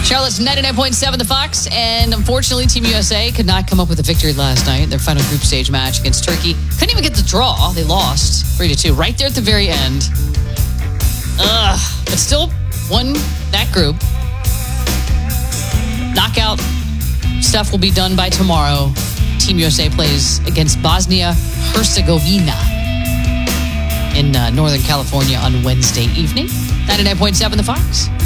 Charlotte's 99.7 The Fox, and unfortunately, Team USA could not come up with a victory last night. Their final group stage match against Turkey. Couldn't even get the draw. They lost 3-2 right there at the very end. But still won that group. Knockout stuff will be done by tomorrow. Team USA plays against Bosnia-Herzegovina in Northern California on Wednesday evening. 99.7 The Fox.